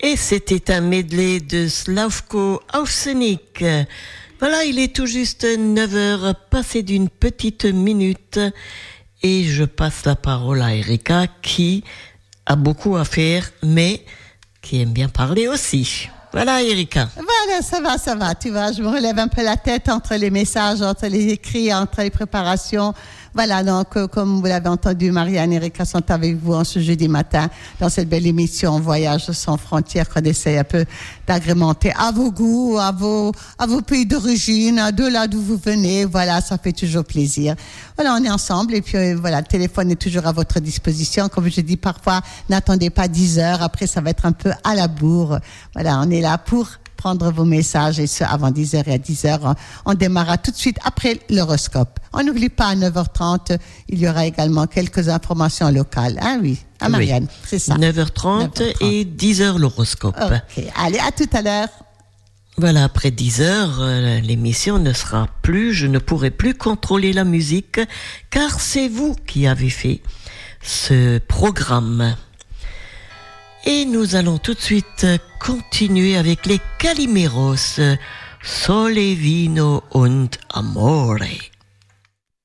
Et c'était un medley de Slavko Avsenik. Voilà, il est tout juste 9h, passé d'une petite minute. Et je passe la parole à Erika qui a beaucoup à faire, mais qui aime bien parler aussi. Voilà, Erika. Voilà, ça va, tu vois, je me relève un peu la tête entre les messages, entre les écrits, entre les préparations. Voilà, donc, comme vous l'avez entendu, Marianne et Erika sont avec vous en ce jeudi matin dans cette belle émission Voyage sans frontières qu'on essaie un peu d'agrémenter à vos goûts, à vos pays d'origine, de là d'où vous venez. Voilà, ça fait toujours plaisir. Voilà, on est ensemble et puis voilà, le téléphone est toujours à votre disposition. Comme je dis parfois, n'attendez pas 10 heures. Après, ça va être un peu à la bourre. Voilà, on est là pour prendre vos messages et ce avant 10h et à 10h. On démarrera tout de suite après l'horoscope. On n'oublie pas à 9h30, il y aura également quelques informations locales. Ah oui, à Marianne, oui. C'est ça. 9h30 et 10h l'horoscope. Ok, allez, à tout à l'heure. Voilà, après 10h, l'émission ne sera plus, je ne pourrai plus contrôler la musique, car c'est vous qui avez fait ce programme. Et nous allons tout de suite continuer avec les Calimeros, Sole, Vino und Amore.